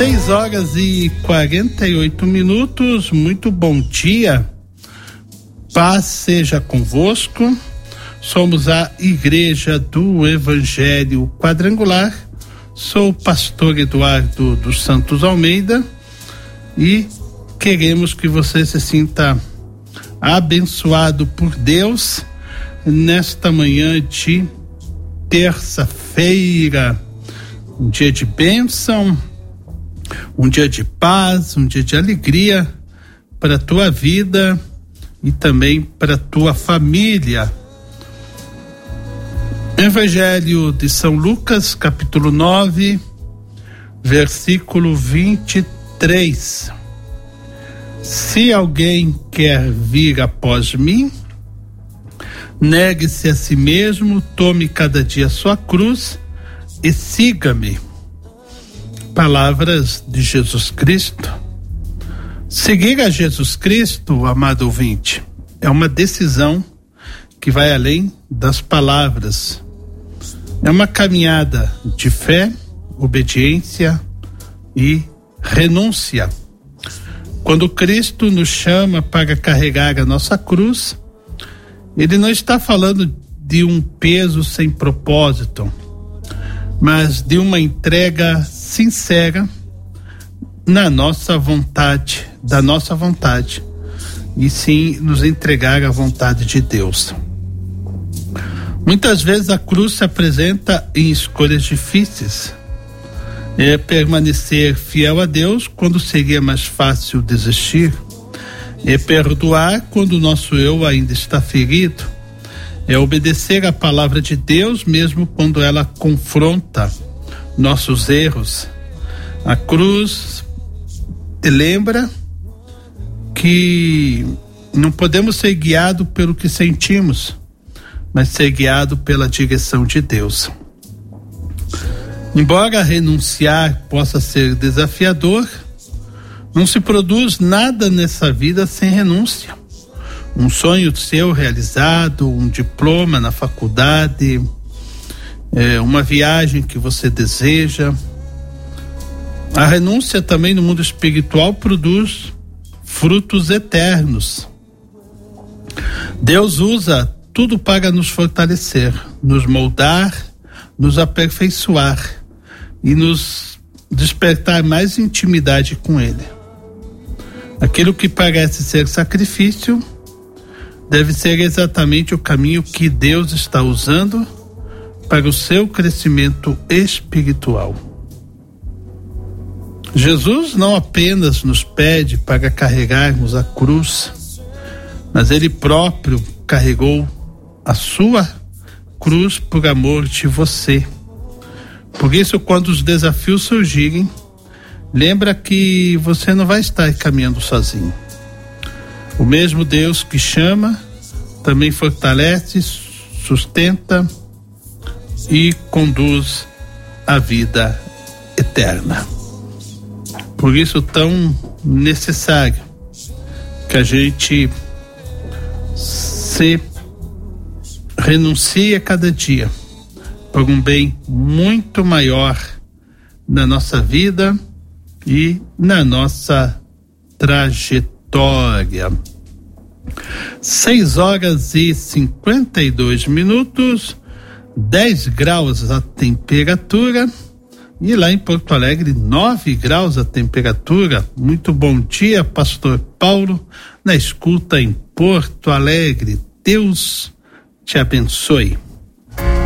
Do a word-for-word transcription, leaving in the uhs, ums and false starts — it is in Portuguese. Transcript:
seis horas e quarenta e oito minutos, muito bom dia, paz seja convosco, somos a Igreja do Evangelho Quadrangular, sou o pastor Eduardo dos Santos Almeida e queremos que você se sinta abençoado por Deus nesta manhã de terça-feira, um dia de bênção, um dia de paz, um dia de alegria para a tua vida e também para a tua família. Evangelho de São Lucas, capítulo nove, versículo vinte e três. Se alguém quer vir após mim, negue-se a si mesmo, tome cada dia a sua cruz e siga-me. Palavras de Jesus Cristo. Seguir a Jesus Cristo, amado ouvinte, é uma decisão que vai além das palavras. É uma caminhada de fé, obediência e renúncia. Quando Cristo nos chama para carregar a nossa cruz, Ele não está falando de um peso sem propósito, mas de uma entrega sincera na nossa vontade, da nossa vontade, e sim nos entregar à vontade de Deus. Muitas vezes a cruz se apresenta em escolhas difíceis. É permanecer fiel a Deus quando seria mais fácil desistir. É perdoar quando o nosso eu ainda está ferido. É obedecer à palavra de Deus mesmo quando ela confronta nossos erros. A cruz te lembra que não podemos ser guiados pelo que sentimos, mas ser guiado pela direção de Deus. Embora renunciar possa ser desafiador, não se produz nada nessa vida sem renúncia. Um sonho seu realizado, um diploma na faculdade, é, uma viagem que você deseja. A renúncia também no mundo espiritual produz frutos eternos. Deus usa tudo para nos fortalecer, nos moldar, nos aperfeiçoar e nos despertar mais intimidade com Ele. Aquilo que parece ser sacrifício deve ser exatamente o caminho que Deus está usando para o seu crescimento espiritual. Jesus não apenas nos pede para carregarmos a cruz, mas Ele próprio carregou a sua cruz por amor de você. Por isso, quando os desafios surgirem, lembra que você não vai estar caminhando sozinho. O mesmo Deus que chama, também fortalece, sustenta e conduz a vida eterna. Por isso, tão necessário que a gente se renuncie a cada dia por um bem muito maior na nossa vida e na nossa trajetória. Seis horas e cinquenta e dois minutos, dez graus a temperatura, e lá em Porto Alegre, nove graus a temperatura. Muito bom dia, pastor Paulo, na escuta em Porto Alegre. Deus te abençoe.